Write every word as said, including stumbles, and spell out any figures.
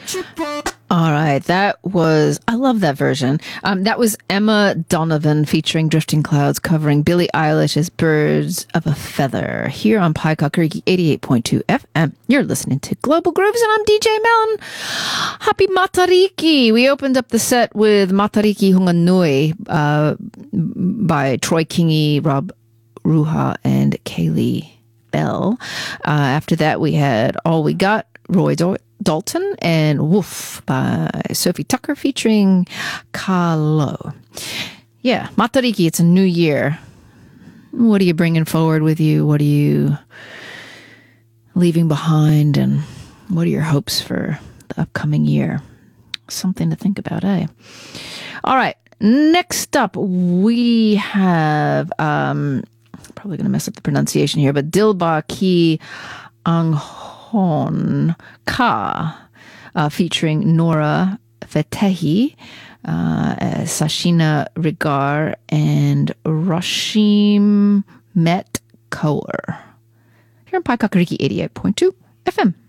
All right, that was, I love that version. Um, that was Emma Donovan featuring Drifting Clouds covering Billie Eilish's Birds of a Feather here on Pai Kakariki eighty-eight point two F M. You're listening to Global Grooves and I'm D J Melon. Happy Matariki. We opened up the set with Matariki Hungan Nui uh, by Troy Kingi, Rob Ruha, and Kaylee Bell. Uh, after that, we had All We Got, Roy Dal- Dalton, and Woof by Sophie Tucker featuring Kalo. Yeah, Matariki, it's a new year. What are you bringing forward with you? What are you leaving behind? And what are your hopes for the upcoming year? Something to think about, eh? All right, next up, we have, um, probably going to mess up the pronunciation here, but Dilba Ki Anghon Ka, uh, featuring Nora Fetehi, uh, Sashina Rigar, and Rashim Met Kaur. Here on Pai Kakariki eighty-eight point two F M.